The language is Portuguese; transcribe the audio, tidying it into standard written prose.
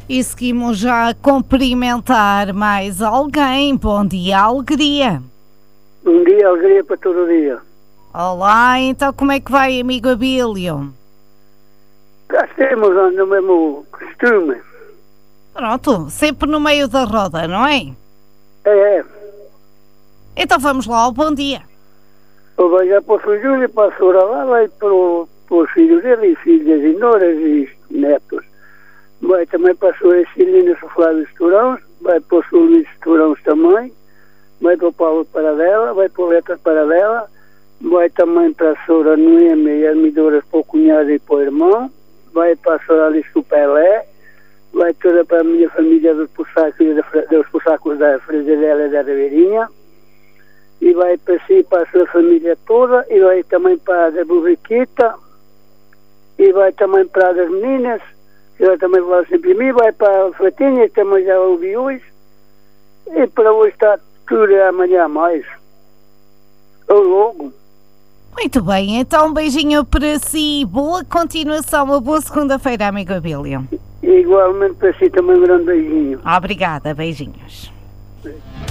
E seguimos já a cumprimentar mais alguém. Bom dia, alegria. Bom dia, alegria para todo o dia. Olá, então como é que vai, amigo Abílio? Cá estamos no mesmo costume. Pronto, sempre no meio da roda, não é? É. Então vamos lá, bom dia. Eu vou já para o São Júlio, para a Sora lá, vai para os filhos dele, e filhas e noras e netos. Vai também para a Sora Celina Flávio Esturãos, vai para o São Luís Esturãos também, vai para o Paulo Paradela, vai para o Letras Paradela, vai também para a Sora Noemi e Armidoras para o cunhado e para o irmão, vai para a Sora Alice do Pelé, vai toda para a minha família dos Possacos da Frezedela e da Ribeirinha, e vai para si, para a sua família toda, e vai também para a da Burriquita, e vai também para a das meninas, que vai também falar sempre de mim, vai para a Fatinha, que também já ouvi hoje, e para hoje está tudo amanhã mais, ou logo. Muito bem, então um beijinho para si, boa continuação, uma boa segunda-feira, amigo Abílio. Igualmente para si também um grande beijinho. Obrigada, beijinhos.